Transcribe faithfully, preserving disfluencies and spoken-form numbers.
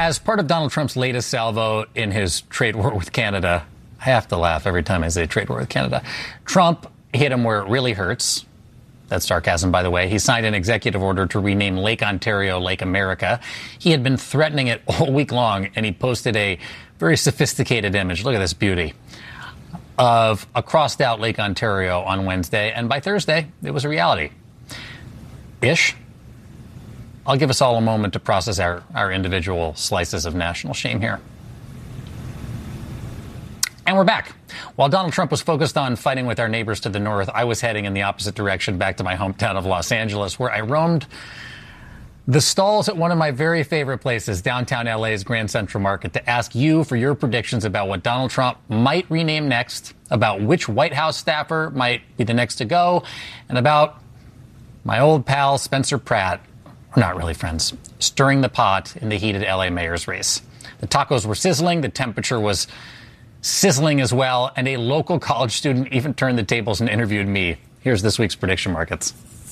As part of Donald Trump's latest salvo in his trade war with Canada, I have to laugh every time I say trade war with Canada, Trump hit him where it really hurts. That's sarcasm, by the way. He signed an executive order to rename Lake Ontario Lake America. He had been threatening it all week long, and he posted a very sophisticated image. Look at this beauty of a crossed out Lake Ontario on Wednesday. And by Thursday, it was a reality. Ish. I'll give us all a moment to process our, our individual slices of national shame here. And we're back. While Donald Trump was focused on fighting with our neighbors to the north, I was heading in the opposite direction back to my hometown of Los Angeles, where I roamed the stalls at one of my very favorite places, downtown L A's Grand Central Market, to ask you for your predictions about what Donald Trump might rename next, about which White House staffer might be the next to go, and about my old pal Spencer Pratt, we're not really friends, stirring the pot in the heated L A mayor's race. The tacos were sizzling, the temperature was sizzling as well, and a local college student even turned the tables and interviewed me. Here's this week's prediction markets.